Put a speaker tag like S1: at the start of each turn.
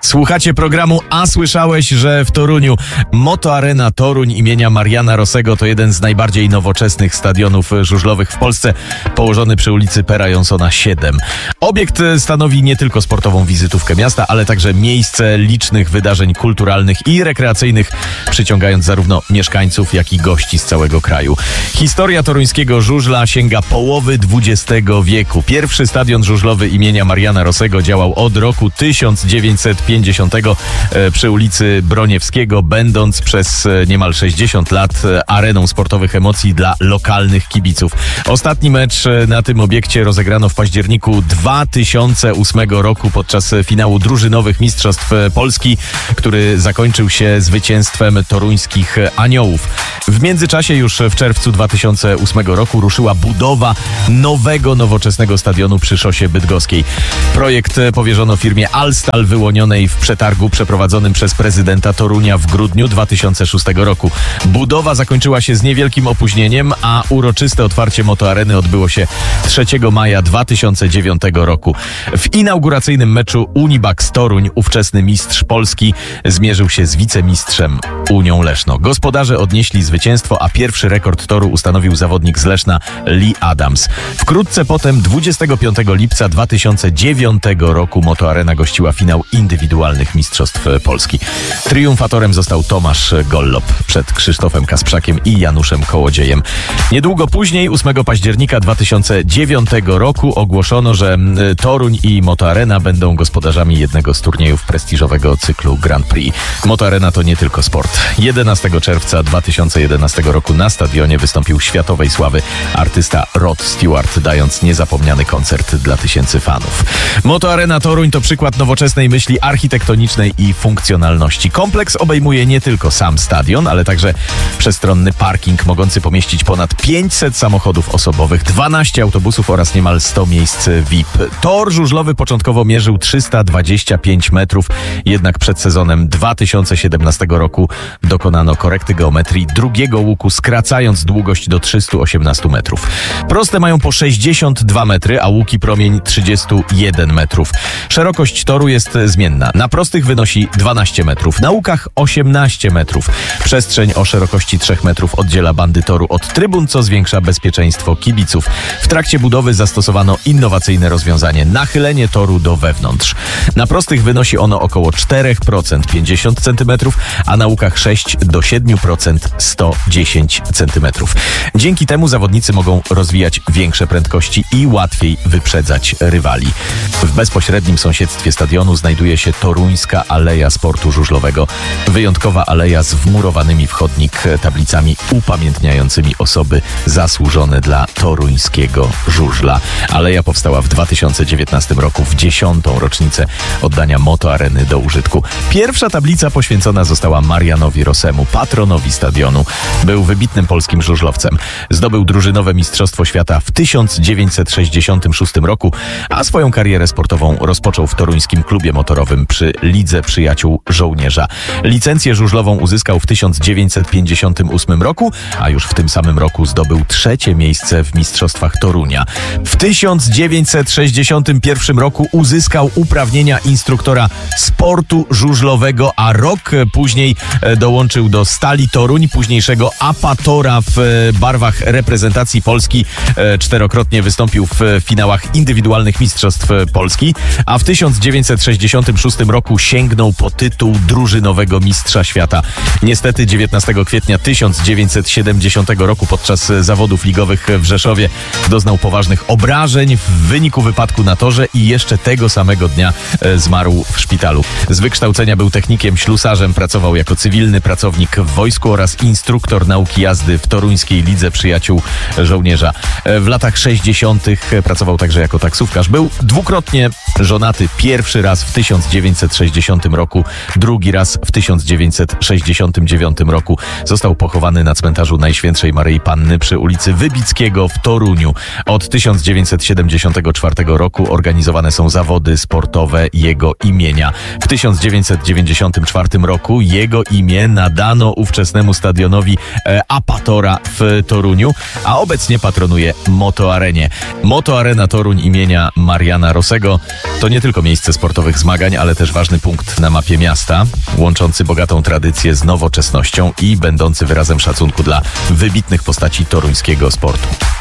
S1: Słuchacie programu A słyszałeś, że w Toruniu Moto Arena Toruń imienia Mariana Rossego to jeden z najbardziej nowoczesnych stadionów żużlowych w Polsce, położony przy ulicy Pera Jonsona 7. Obiekt stanowi nie tylko sportową wizytówkę miasta, ale także miejsce licznych wydarzeń kulturalnych i rekreacyjnych, przyciągając zarówno mieszkańców, jak i gości z całego kraju. Historia toruńskiego żużla sięga połowy XX wieku. Pierwszy stadion żużlowy imienia Mariana Rossego działał od roku 1950 przy ulicy Broniewskiego, będąc przez niemal 60 lat areną sportowych emocji dla lokalnych kibiców. Ostatni mecz na tym obiekcie rozegrano w październiku 2008 roku podczas finału drużynowych Mistrzostw Polski, który zakończył się zwycięstwem toruńskich Aniołów. W międzyczasie już w czerwcu 2008 roku ruszyła budowa nowego, nowoczesnego stadionu przy szosie bydgoskiej. Projekt powierzono firmie Alstal, wyłonionej w przetargu przeprowadzonym przez prezydenta Torunia w grudniu 2006 roku. Budowa zakończyła się z niewielkim opóźnieniem, a uroczyste otwarcie Motoareny odbyło się 3 maja 2009 roku. W inauguracyjnym meczu Unibax Toruń ówczesny mistrz Polski zmierzył się z wicemistrzem Unią Leszno. Gospodarze odnieśli zwycięstwo, a pierwszy rekord toru ustanowił zawodnik z Leszna Lee Adams. Wkrótce potem, 25 lipca 2009 roku, Motoarena gościła finał indywidualnych Mistrzostw Polski. Triumfatorem został Tomasz Gollop przed Krzysztofem Kasprzakiem i Januszem Kołodziejem. Niedługo później, 8 października 2009 roku, ogłoszono, że Toruń i Motoarena będą gospodarzami jednego z turniejów prestiżowego cyklu Grand Prix. Motoarena to nie tylko sport. 11 czerwca 2011 roku na stadionie wystąpił światowej sławy artysta Rod Stewart, dając niezapomniany koncert dla tysięcy fanów. Motoarena Toruń to przykład nowoczesnej myśli architektonicznej i funkcjonalności. Kompleks obejmuje nie tylko sam stadion, ale także przestronny parking mogący pomieścić ponad 500 samochodów osobowych, 12 autobusów oraz niemal 100 miejsc VIP. Tor żużlowy początkowo mierzył 325 metrów, jednak przed sezonem 2017 roku dokonano korekty geometrii drugiego łuku, skracając długość do 318 metrów. Proste mają po 62 metry, a łuki promień 31 metrów. Szerokość toru jest zmienna. Na prostych wynosi 12 metrów, na łukach 18 metrów. Przestrzeń o szerokości 3 metrów oddziela bandy toru od trybun, co zwiększa bezpieczeństwo kibiców. W trakcie budowy zastosowano innowacyjne rozwiązanie: nachylenie toru do wewnątrz. Na prostych wynosi ono około 4% 50 cm, a na łukach 6 do 7% 110 cm. Dzięki temu zawodnicy mogą rozwijać większe prędkości i łatwiej wyprzedzać rywali. W bezpośrednim sąsiedztwie stadionu znajduje się Toruńska Aleja Sportu Żużlowego. Wyjątkowa aleja z wmurowanymi w chodnik tablicami upamiętniającymi osoby zasłużone dla toruńskiego żużla. Aleja powstała w 2019 roku w 10. rocznicę oddania Motoareny do użytku. Pierwsza tablica poświęcona została Marianowi Rossemu, patronowi stadionu. Był wybitnym polskim żużlowcem. Zdobył drużynowe Mistrzostwo Świata w 1966 roku, a swoją karierę sportową rozpoczął w toruńskim klubie motorowym przy Lidze Przyjaciół Żołnierza. Licencję żużlową uzyskał w 1958 roku, a już w tym samym roku zdobył 3. miejsce w Mistrzostwach Torunia. W 1961 roku uzyskał uprawnienia instruktora sportu żużlowego, a rok później dołączył do Stali Toruń, późniejszego Apatora w barwach reprezentacji Polski. 4-krotnie wystąpił w finałach indywidualnych Mistrzostw Polski, a w 1966 roku sięgnął po tytuł drużynowego mistrza świata. Niestety 19 kwietnia 1970 roku podczas zawodów ligowych w Rzeszowie doznał poważnych obrażeń w wyniku wypadku na torze i jeszcze tego samego dnia zmarł w szpitalu. Z wykształcenia był technikiem ślusarzem, pracował jako cywilny pracownik w wojsku oraz instruktor nauki jazdy w Toruńskiej Lidze Przyjaciół Żołnierza. W latach 60. pracował także jako taksówkarz. Był dwukrotnie żonaty. Pierwszy raz w 1960 roku, drugi raz w 1969 roku. Został pochowany na cmentarzu Najświętszej Maryi Panny przy ulicy Wybickiego w Toruniu. Od 1974 roku organizowane są zawody sportowe jego imienia. W 1994 roku jego imię nadano ówczesnemu stadionowi Apatora w Toruniu, a obecnie patronuje Motoarenie. Motoarena Toruń imienia Mariana Rossego to nie tylko miejsce sportowych zmagań, ale też ważny punkt na mapie miasta, łączący bogatą tradycję z nowoczesnością i będący wyrazem szacunku dla wybitnych postaci toruńskiego sportu.